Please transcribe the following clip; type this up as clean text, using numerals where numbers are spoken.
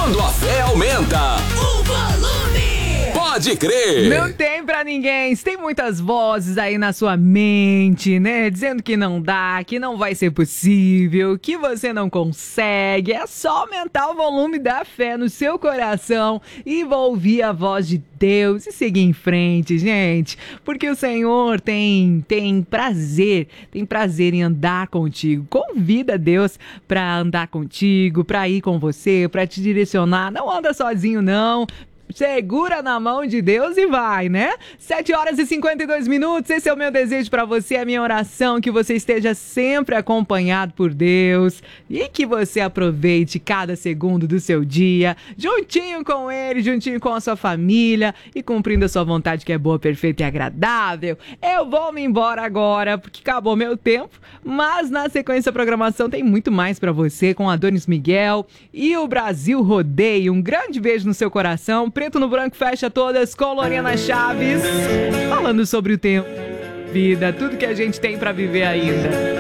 Quando a fé aumenta, o volume pode crer. Não tem pra ninguém. Tem muitas vozes aí na sua mente, né? Dizendo que não dá, que não vai ser possível, que você não consegue. É só aumentar o volume da fé no seu coração e ouvir a voz de Deus e seguir em frente, gente. Porque o Senhor tem prazer em andar contigo. Convida Deus pra andar contigo, pra ir com você, pra te direcionar. Não anda sozinho, não. Segura na mão de Deus e vai, né? 7h52, esse é o meu desejo pra você, a minha oração, que você esteja sempre acompanhado por Deus e que você aproveite cada segundo do seu dia, juntinho com Ele, juntinho com a sua família e cumprindo a sua vontade, que é boa, perfeita e agradável. Eu vou me embora agora, porque acabou meu tempo, mas na sequência da programação tem muito mais pra você, com Adonis Miguel e o Brasil Rodeio. Um grande beijo no seu coração. Preto no Branco fecha todas com Lorena Chaves, falando sobre o tempo, vida, tudo que a gente tem pra viver ainda.